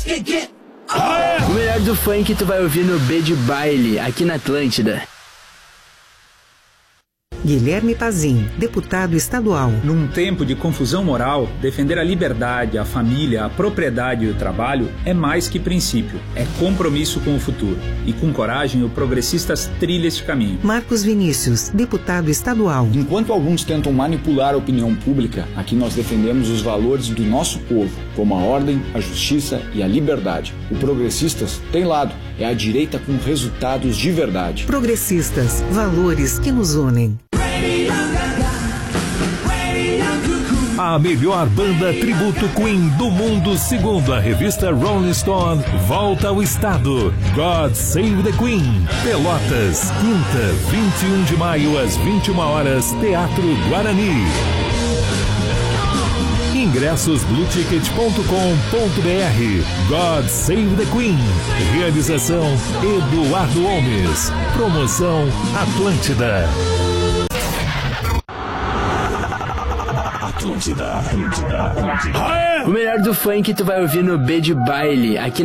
O melhor do funk tu vai ouvir no B de Baile, aqui na Atlântida. Guilherme Pazin, deputado estadual. Num tempo de confusão moral, defender a liberdade, a família, a propriedade e o trabalho é mais que princípio, é compromisso com o futuro. E com coragem, o Progressistas trilha este caminho. Marcos Vinícius, deputado estadual. Enquanto alguns tentam manipular a opinião pública, aqui nós defendemos os valores do nosso povo, como a ordem, a justiça e a liberdade. O Progressistas tem lado, é a direita com resultados de verdade. Progressistas, valores que nos unem. A melhor banda tributo Queen do mundo, segundo a revista Rolling Stone, volta ao estado. God Save the Queen. Pelotas, quinta, 21 de maio, às 21 horas, Teatro Guarani. Ingressos blueticket.com.br. God Save the Queen. Realização Eduardo Holmes. Promoção Atlântida. O melhor do funk tu vai ouvir no B de Baile, aqui